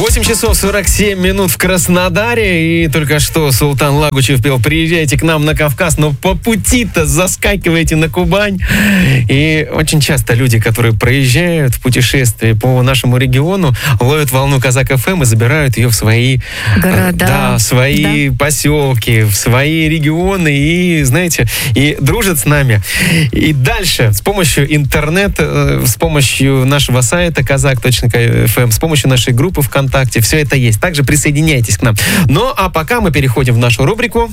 8 часов 47 минут в Краснодаре. И только что Султан Лагучев пел: приезжайте к нам на Кавказ, но по пути-то заскакивайте на Кубань. И очень часто люди, которые проезжают в путешествие по нашему региону, ловят волну Казак ФМ и забирают ее в свои города, свои поселки, в свои регионы. И, знаете, и дружат с нами. И дальше с помощью интернета, с помощью нашего сайта kazak.fm, с помощью нашей группы ВКонтакте, все это есть. Также присоединяйтесь к нам. Ну, а пока мы переходим в нашу рубрику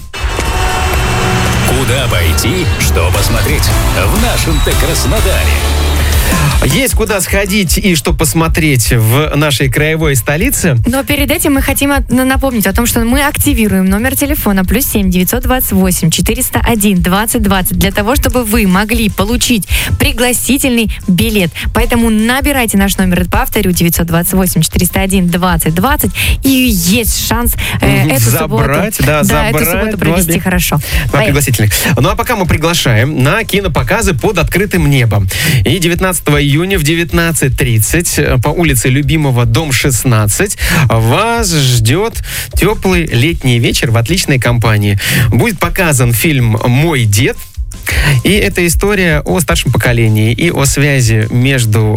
«Куда пойти, что посмотреть» в нашем-то Краснодаре. Есть куда сходить и что посмотреть в нашей краевой столице. Но перед этим мы хотим напомнить о том, что мы активируем номер телефона +7 928 401 2020 для того, чтобы вы могли получить пригласительный билет. Поэтому набирайте наш номер, повторю, 928 401 2020, и есть шанс эту субботу провести хорошо. Пригласительных. Ну а пока мы приглашаем на кинопоказы под открытым небом. И 19 июня в 19:30 по улице Любимого, дом 16, вас ждет теплый летний вечер в отличной компании. Будет показан фильм «Мой дед». И это история о старшем поколении и о связи между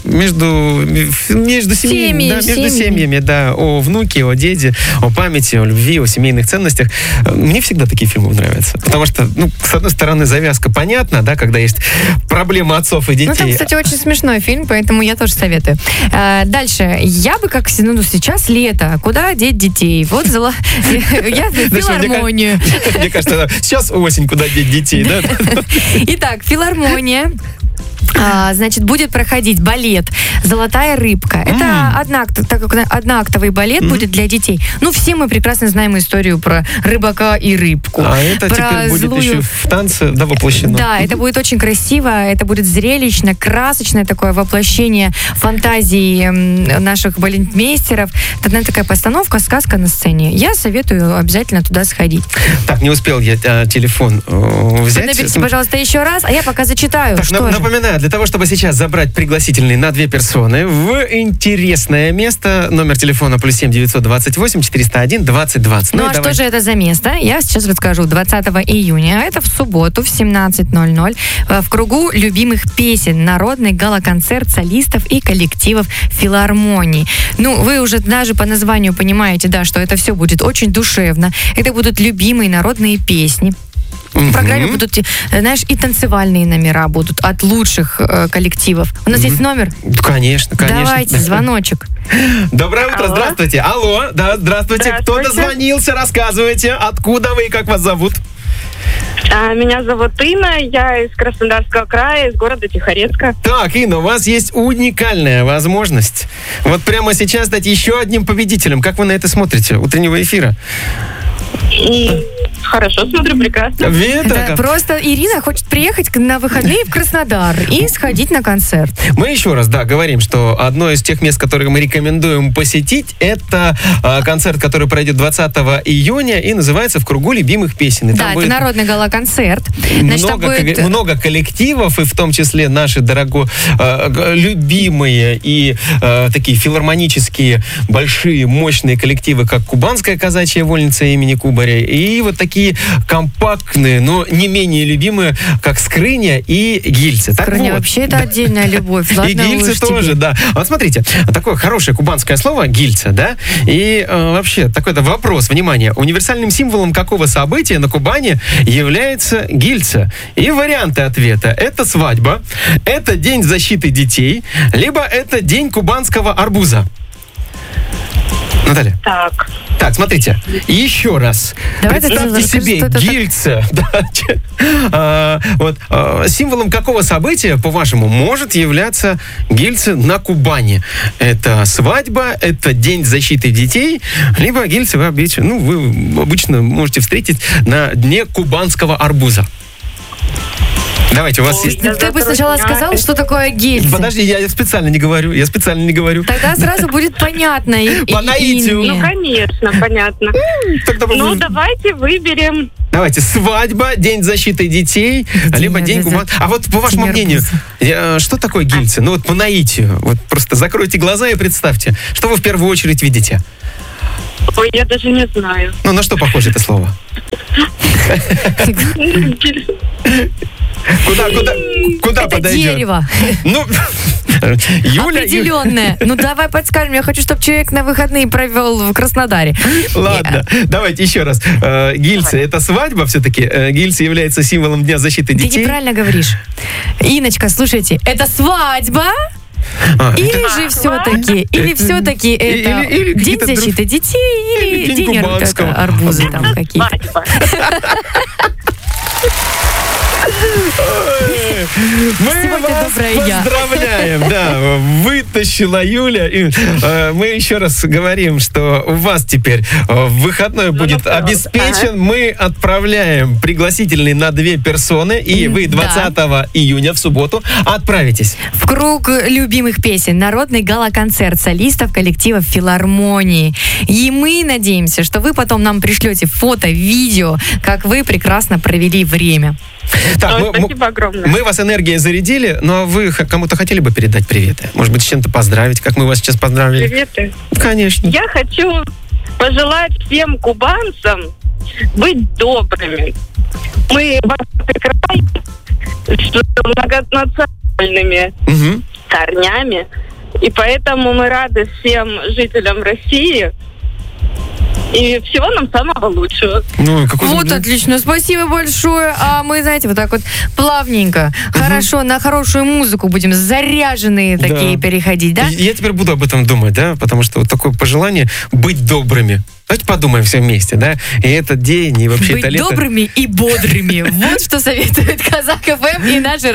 семьями, да, о внуке, о деде, о памяти, о любви, о семейных ценностях. Мне всегда такие фильмы нравятся. Потому что, с одной стороны, завязка понятна, да, когда есть проблемы отцов и детей. Там, кстати, очень смешной фильм, поэтому я тоже советую. Дальше. Я бы, как сейчас лето, куда деть детей? Вот я в филармонию. Мне кажется, сейчас осень, куда деть детей, да? Итак, филармония. Значит, будет проходить балет «Золотая рыбка». Это одноактовый балет будет для детей. Все мы прекрасно знаем историю про рыбака и рыбку. А это теперь будет еще в танце, да, воплощено. Да, это будет очень красиво, это будет зрелищно, красочное такое воплощение фантазии наших балетмейстеров. Это такая постановка, сказка на сцене. Я советую обязательно туда сходить. Так, не успел я телефон взять. Наберите, пожалуйста, еще раз, а я пока зачитаю. Так, напоминаю, для того, чтобы сейчас забрать пригласительный на 2 персоны в интересное место, номер телефона +7 928 401 2020. Ну а что же это за место? Я сейчас расскажу. 20 июня, это в субботу в 17:00 в кругу любимых песен народный гала-концерт солистов и коллективов филармонии. Вы уже даже по названию понимаете, да, что это все будет очень душевно. Это будут любимые народные песни. В программе будут, знаешь, и танцевальные номера будут от лучших коллективов. У нас есть номер? Конечно. Давайте, звоночек. Доброе утро, здравствуйте. Алло, да, здравствуйте. Кто дозвонился? Рассказывайте, откуда вы и как вас зовут? Меня зовут Инна, я из Краснодарского края, из города Тихорецка. Так, Инна, у вас есть уникальная возможность вот прямо сейчас стать еще одним победителем. Как вы на это смотрите, утреннего эфира? Хорошо, смотрю, прекрасно. Просто Ирина хочет приехать на выходные в Краснодар и сходить на концерт. Мы еще раз, говорим, что одно из тех мест, которые мы рекомендуем посетить, это концерт, который пройдет 20 июня и называется «В кругу любимых песен». Да, это народный гала-концерт. Много коллективов, и в том числе наши любимые и такие филармонические большие, мощные коллективы, как Кубанская казачья вольница имени Кубаря, и вот такие компактные, но не менее любимые, как Скрыня и Гильцы. Скрыня вообще это отдельная любовь. И Гильцы тоже, да. Вот смотрите, такое хорошее кубанское слово Гильца, да? И вообще такой-то вопрос, внимание, универсальным символом какого события на Кубани является Гильца? И варианты ответа: это свадьба, это день защиты детей, либо это день кубанского арбуза. Наталья. Так, смотрите, еще раз. Представьте себе Гильца. Символом какого события, по-вашему, может являться Гильцы на Кубани? Это свадьба, это день защиты детей, либо Гильцы вы обычно можете встретить на дне кубанского арбуза. Давайте, у вас Ой, есть... я Ты бы сначала сказал, что такое гельцы. Подожди, я специально не говорю. Тогда сразу будет понятно. По наитию. Ну, конечно, понятно. Тогда Ну, вы- давайте выберем. Давайте, свадьба, День защиты детей, либо День гуманитарии. А вот по вашему День мнению, арбуза. что такое гильцы? Ну вот по наитию. Вот просто закройте глаза и представьте, что вы в первую очередь видите. Ой, я даже не знаю. Ну на что похоже это слово? Куда Это подойдет? дерево. Ну, Юля, Определенное. Ну, давай подскажем. Я хочу, чтобы человек на выходные провел в Краснодаре. ладно, давайте еще раз. Гильцы, это свадьба все-таки? Гильцы является символом Дня защиты Ты детей? неправильно говоришь. Иночка, слушайте, это свадьба? Или же все-таки, это или День какие-то защиты детей, или или День День кубанского арбузы там какие-то. Свадьба. Мы Сегодня вас добрая я. поздравляем, да, вытащила Юля. И, мы еще раз говорим, что у вас теперь выходной будет правда. обеспечен. Мы отправляем пригласительный на 2 персоны, и вы 20 июня в субботу отправитесь. В круг любимых песен народный гала-концерт солистов коллектива филармонии. И мы надеемся, что вы потом нам пришлете фото, видео, как вы прекрасно провели время. Так, Ой, спасибо огромное. мы вас энергией зарядили, но вы кому-то хотели бы передать приветы? Может быть, с чем-то поздравить, как мы вас сейчас поздравили? Приветы. Конечно. Я хочу пожелать всем кубанцам быть добрыми. Мы край с многонациональными Мгм. корнями, и поэтому мы рады всем жителям России. И всего нам самого лучшего. Ну, какой Вот отлично, спасибо большое. А мы, знаете, вот так вот плавненько, хорошо, на хорошую музыку будем заряженные Да. такие переходить, да? Я теперь буду об этом думать, да, потому что вот такое пожелание быть добрыми. Давайте подумаем все вместе, да, и этот день, и вообще это Быть лето. добрыми и бодрыми. Вот что советует Казак ФМ и наши